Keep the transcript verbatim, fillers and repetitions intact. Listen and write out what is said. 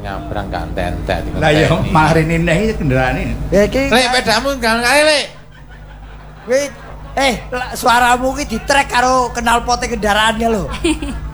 nyabrang gak entek-entek. Lah ya marini neh kendaraane. Ya iki Lek pedamu gak kae Lek. Kowe eh suaramu ki di track karo knalpote kendaraannya lho.